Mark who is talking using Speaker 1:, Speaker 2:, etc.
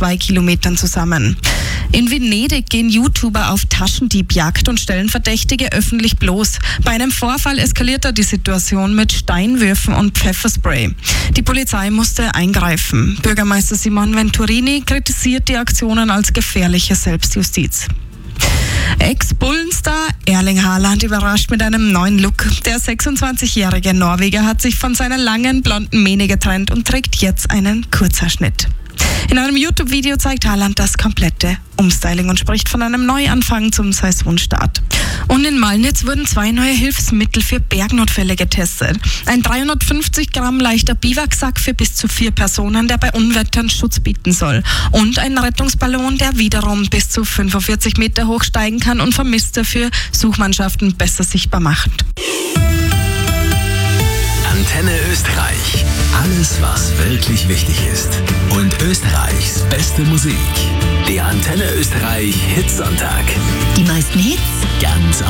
Speaker 1: 2 Kilometern zusammen. In Venedig gehen YouTuber auf Taschendiebjagd und stellen Verdächtige öffentlich bloß. Bei einem Vorfall eskalierte die Situation mit Steinwürfen und Pfefferspray. Die Polizei musste eingreifen. Bürgermeister Simon Venturini kritisiert die Aktionen als gefährliche Selbstjustiz. Ex-Bullenstar Erling Haaland überrascht mit einem neuen Look. Der 26-jährige Norweger hat sich von seiner langen blonden Mähne getrennt und trägt jetzt einen Kurzhaarschnitt. In einem YouTube-Video zeigt Haaland das komplette Umstyling und spricht von einem Neuanfang zum Saisonstart. Und in Malnitz wurden 2 neue Hilfsmittel für Bergnotfälle getestet. Ein 350 Gramm leichter Biwaksack für bis zu 4 Personen, der bei Unwettern Schutz bieten soll. Und ein Rettungsballon, der wiederum bis zu 45 Meter hoch steigen kann und Vermisste für Suchmannschaften besser sichtbar macht.
Speaker 2: Antenne Österreich. Alles, was wirklich wichtig ist. Und Österreichs beste Musik. Der Antenne Österreich Hitsonntag.
Speaker 3: Die meisten Hits?
Speaker 2: Ganz